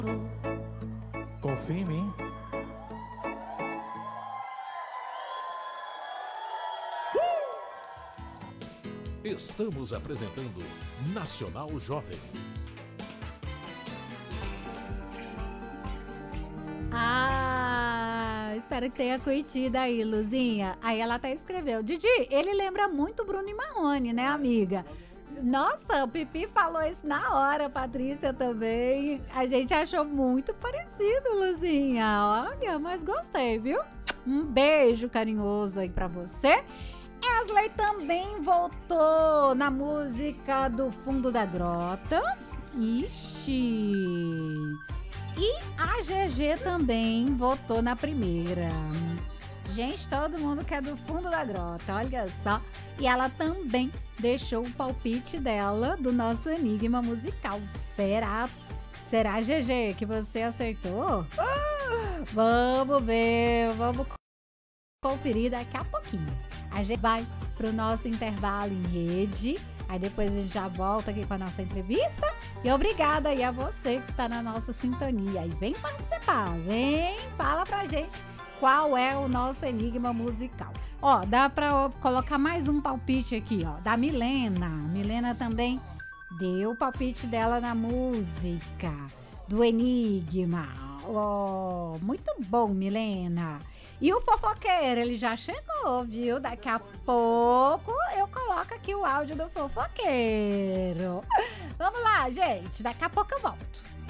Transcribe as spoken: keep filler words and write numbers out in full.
Confia em mim. Estamos apresentando Nacional Jovem. Ah, espero que tenha curtido aí, Luzinha. Aí ela até escreveu: Didi, ele lembra muito Bruno e Marrone, né, amiga? Nossa, o Pipi falou isso na hora, Patrícia também. A gente achou muito parecido, Luzinha. Olha, mas gostei, viu? Um beijo carinhoso aí pra você. Wesley também voltou na música do Fundo da Grota. Ixi. E a G G também votou na primeira. Gente, todo mundo quer do Fundo da Grota, olha só. E ela também deixou o palpite dela do nosso enigma musical. Será? Será, G G, que você acertou? Uh, vamos ver, vamos conferir daqui a pouquinho. A gente vai pro nosso intervalo em rede. Aí depois a gente já volta aqui com a nossa entrevista. E obrigada aí a você que tá na nossa sintonia. E vem participar, vem, fala pra gente qual é o nosso enigma musical. Ó, dá pra colocar mais um palpite aqui, ó, da Milena. Milena também deu o palpite dela na música do enigma. Ó, muito bom, Milena. E o fofoqueiro, ele já chegou, viu? Daqui a pouco eu coloco aqui o áudio do fofoqueiro. Vamos lá, gente. Daqui a pouco eu volto.